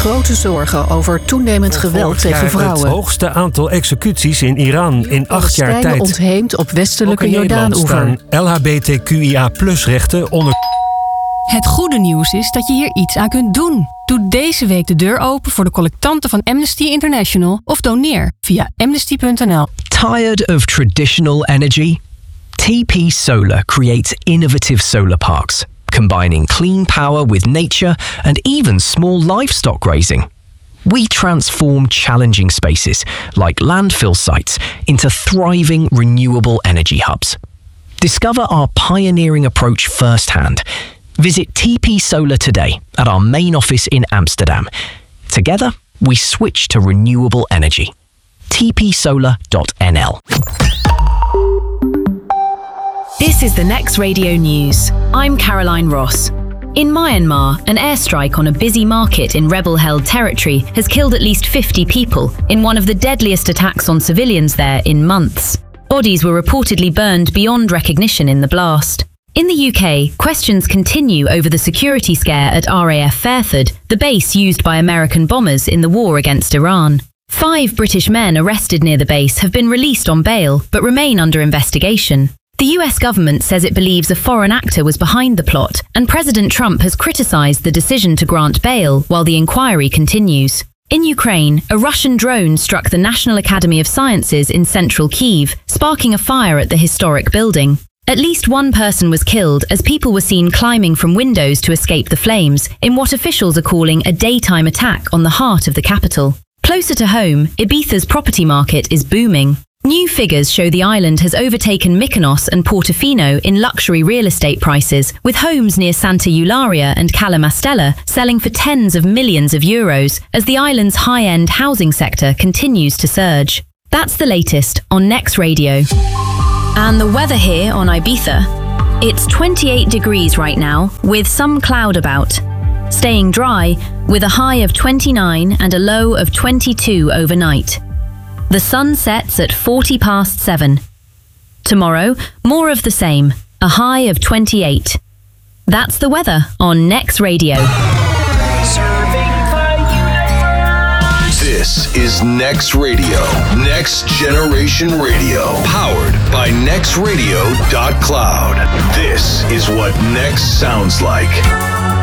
grote zorgen over toenemend geweld tegen vrouwen. Het hoogste aantal executies in Iran in 8 jaar tijd. Ontheemd op westelijke Jordaanoever. LHBTQIA+-rechten onder... Het goede nieuws is dat je hier iets aan kunt doen. Doe deze week de deur open voor de collectanten van Amnesty International of doneer via amnesty.nl. Tired of traditional energy? TP Solar creates innovative solar parks, combining clean power with nature and even small livestock grazing. We transform challenging spaces, like landfill sites, into thriving renewable energy hubs. Discover our pioneering approach firsthand. Visit TP Solar today at our main office in Amsterdam. Together, we switch to renewable energy. tpsolar.nl. This is the Next Radio News. I'm Caroline Ross. In Myanmar, an airstrike on a busy market in rebel-held territory has killed at least 50 people in one of the deadliest attacks on civilians there in months. Bodies were reportedly burned beyond recognition in the blast. In the UK, questions continue over the security scare at RAF Fairford, the base used by American bombers in the war against Iran. 5 British men arrested near the base have been released on bail, but remain under investigation. The US government says it believes a foreign actor was behind the plot, and President Trump has criticised the decision to grant bail while the inquiry continues. In Ukraine, a Russian drone struck the National Academy of Sciences in central Kyiv, sparking a fire at the historic building. At least one person was killed as people were seen climbing from windows to escape the flames in what officials are calling a daytime attack on the heart of the capital. Closer to home, Ibiza's property market is booming. New figures show the island has overtaken Mykonos and Portofino in luxury real estate prices, with homes near Santa Eulalia and Cala Mastella selling for tens of millions of euros as the island's high-end housing sector continues to surge. That's the latest on Next Radio. And the weather here on Ibiza. It's 28 degrees right now, with some cloud about. Staying dry, with a high of 29 and a low of 22 overnight. The sun sets at 7:40. Tomorrow, more of the same, a high of 28. That's the weather on Next Radio. This is Next Radio, Next Generation Radio, powered by nextradio.cloud. This is what Next sounds like.